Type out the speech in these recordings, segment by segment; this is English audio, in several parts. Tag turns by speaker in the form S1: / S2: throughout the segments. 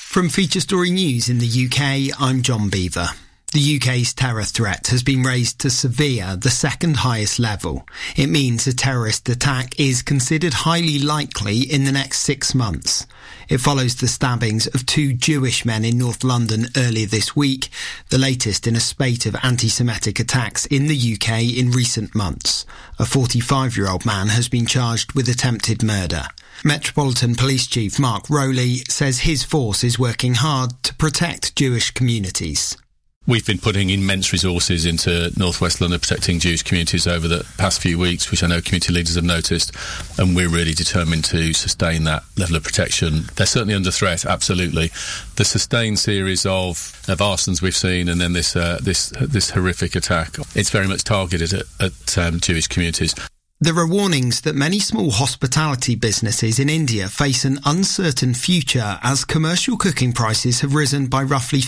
S1: From Feature Story News in the UK, I'm John Beaver. The UK's terror threat has been raised to severe, the second highest level. It means a terrorist attack is considered highly likely in the next 6 months. It follows the stabbings of 2 Jewish men in North London earlier this week, the latest in a spate of anti-Semitic attacks in the UK in recent months. A 45-year-old man has been charged with attempted murder. Metropolitan Police Chief Mark Rowley says his force is working hard to protect Jewish communities.
S2: We've been putting immense resources into North West London protecting Jewish communities over the past few weeks, which I know community leaders have noticed, and we're really determined to sustain that level of protection. They're certainly under threat, absolutely. The sustained series of arsons we've seen, and then this horrific attack, it's very much targeted at Jewish communities.
S1: There are warnings that many small hospitality businesses in India face an uncertain future as commercial cooking prices have risen by roughly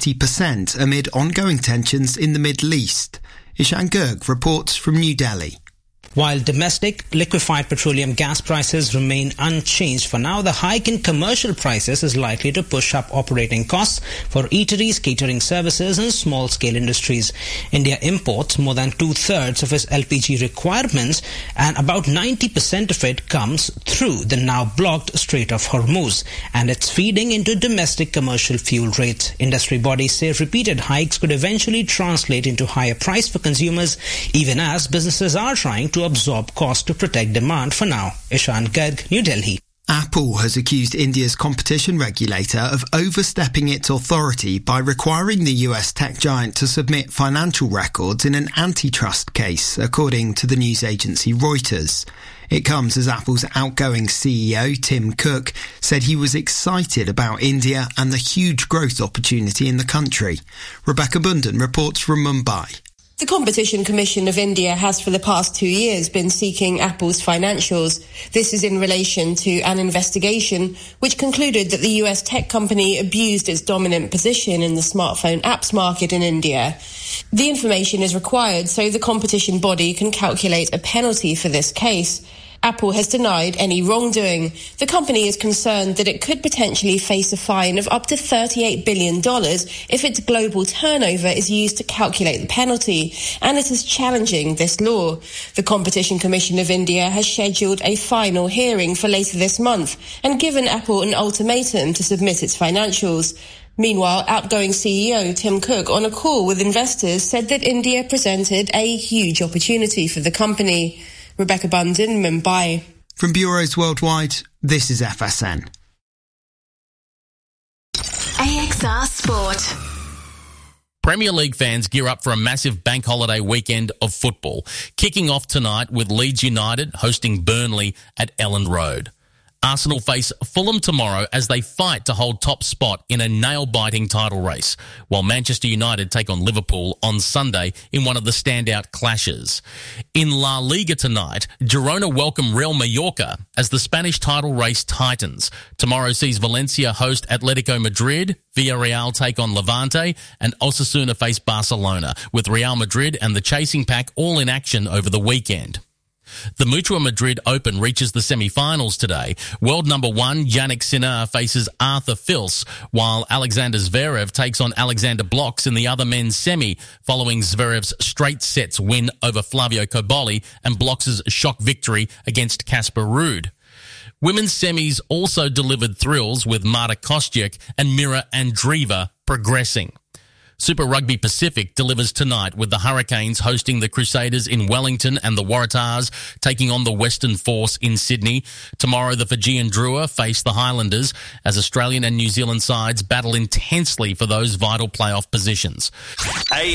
S1: 30% amid ongoing tensions in the Middle East. Ishan Garg reports from New Delhi.
S3: While domestic liquefied petroleum gas prices remain unchanged for now, the hike in commercial prices is likely to push up operating costs for eateries, catering services and small-scale industries. India imports more than 2/3 of its LPG requirements, and about 90% of it comes through the now blocked Strait of Hormuz, and it's feeding into domestic commercial fuel rates. Industry bodies say repeated hikes could eventually translate into higher price for consumers, even as businesses are trying to absorb costs to protect demand for now. Ishan Garg, New Delhi.
S1: Apple has accused India's competition regulator of overstepping its authority by requiring the US tech giant to submit financial records in an antitrust case, according to the news agency Reuters. It comes as Apple's outgoing CEO, Tim Cook, said he was excited about India and the huge growth opportunity in the country. Rebecca Bundan reports from Mumbai.
S4: The Competition Commission of India has for the past 2 years been seeking Apple's financials. This is in relation to an investigation which concluded that the US tech company abused its dominant position in the smartphone apps market in India. The information is required so the competition body can calculate a penalty for this case. Apple has denied any wrongdoing. The company is concerned that it could potentially face a fine of up to $38 billion if its global turnover is used to calculate the penalty, and it is challenging this law. The Competition Commission of India has scheduled a final hearing for later this month and given Apple an ultimatum to submit its financials. Meanwhile, outgoing CEO Tim Cook, on a call with investors, said that India presented a huge opportunity for the company. Rebecca Bundan, Mumbai.
S1: From bureaus worldwide, this is FSN.
S5: AXR Sport.
S6: Premier League fans gear up for a massive bank holiday weekend of football, kicking off tonight with Leeds United hosting Burnley at Elland Road. Arsenal face Fulham tomorrow as they fight to hold top spot in a nail-biting title race, while Manchester United take on Liverpool on Sunday in one of the standout clashes. In La Liga tonight, Girona welcome Real Mallorca as the Spanish title race tightens. Tomorrow sees Valencia host Atletico Madrid, Villarreal take on Levante, and Osasuna face Barcelona, with Real Madrid and the chasing pack all in action over the weekend. The Mutua Madrid Open reaches the semi-finals today. World number 1 Jannik Sinner faces Arthur Fils, while Alexander Zverev takes on Alexander Blocks in the other men's semi, following Zverev's straight sets win over Flavio Cobolli and Blocks' shock victory against Casper Ruud. Women's semis also delivered thrills, with Marta Kostyuk and Mira Andreeva progressing. Super Rugby Pacific delivers tonight, with the Hurricanes hosting the Crusaders in Wellington and the Waratahs taking on the Western Force in Sydney. Tomorrow, the Fijian Drua face the Highlanders as Australian and New Zealand sides battle intensely for those vital playoff positions.